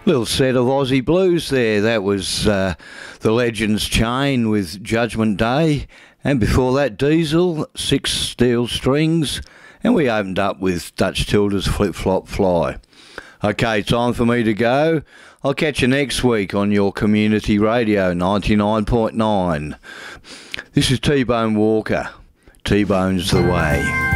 Little set of Aussie blues there. That was the Legends Chain with Judgment Day. And before that, Diesel, Six Steel Strings. And we opened up with Dutch Tilda's Flip Flop Fly. Okay, time for me to go. I'll catch you next week on your community radio, 99.9. This is T-Bone Walker. T-Bone's the way.